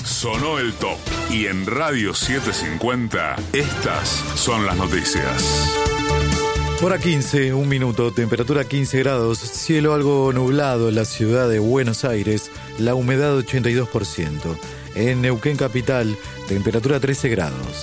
Sonó el top. Y en Radio 750, estas son las noticias. Hora 15, 1 minuto, temperatura 15 grados, cielo algo nublado en la ciudad de Buenos Aires, la humedad 82%. En Neuquén capital, temperatura 13 grados.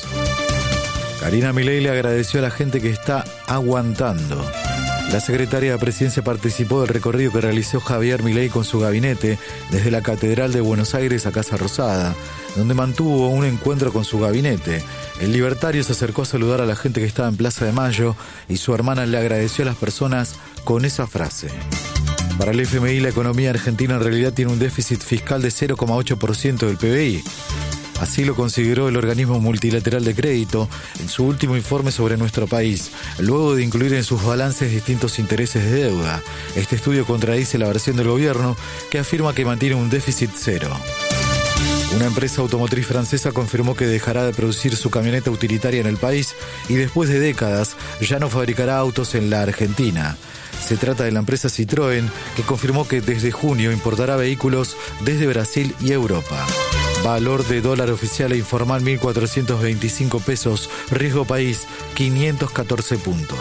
Karina Milei le agradeció a la gente que está aguantando. La secretaria de Presidencia participó del recorrido que realizó Javier Milei con su gabinete desde la Catedral de Buenos Aires a Casa Rosada, donde mantuvo un encuentro con su gabinete. El libertario se acercó a saludar a la gente que estaba en Plaza de Mayo y su hermana le agradeció a las personas con esa frase. Para el FMI, la economía argentina en realidad tiene un déficit fiscal de 0,8% del PBI. Así lo consideró el organismo multilateral de crédito en su último informe sobre nuestro país, luego de incluir en sus balances distintos intereses de deuda. Este estudio contradice la versión del gobierno, que afirma que mantiene un déficit cero. Una empresa automotriz francesa confirmó que dejará de producir su camioneta utilitaria en el país y después de décadas ya no fabricará autos en la Argentina. Se trata de la empresa Citroën, que confirmó que desde junio importará vehículos desde Brasil y Europa. Valor de dólar oficial e informal 1.425 pesos. Riesgo país 514 puntos.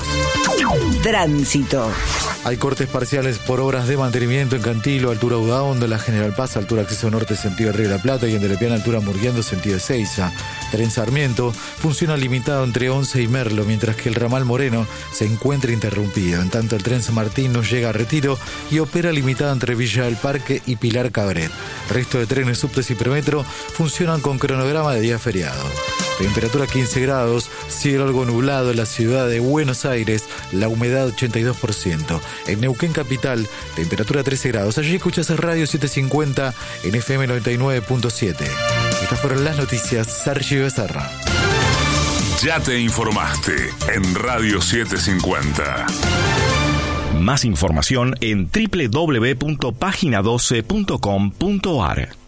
Tránsito. Hay cortes parciales por obras de mantenimiento en Cantilo, altura Udaondo, la General Paz, altura Acceso Norte, sentido Río de la Plata, y en Telepiana, altura Murguiendo, sentido Ezeiza. Tren Sarmiento funciona limitado entre Once y Merlo, mientras que el ramal Moreno se encuentra interrumpido. En tanto, el tren San Martín no llega a Retiro y opera limitado entre Villa del Parque y Pilar Cabret. Resto de trenes, subtes y premetro funcionan con cronograma de día feriado. Temperatura 15 grados, cielo algo nublado en la ciudad de Buenos Aires, la humedad 82%. En Neuquén capital, temperatura 13 grados. Allí escuchas Radio 750 en FM 99.7. Estas fueron las noticias. Sergio Becerra. Ya te informaste en Radio 750. Más información en www.pagina12.com.ar.